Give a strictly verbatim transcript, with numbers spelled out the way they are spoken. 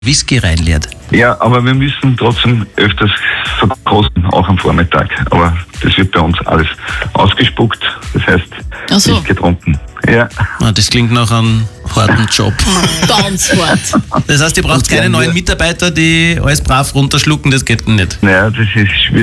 Whisky reinleert. Ja, aber wir müssen trotzdem öfters verkosten, auch am Vormittag. Aber das wird bei uns alles ausgespuckt, das heißt Ach so. nicht getrunken. Ja. Ah, das klingt nach einem harten Job. Ganz hart. Das heißt, ihr braucht Und keine wenn neuen wir- Mitarbeiter, die alles brav runterschlucken, das geht nicht. Naja, das ist schwierig.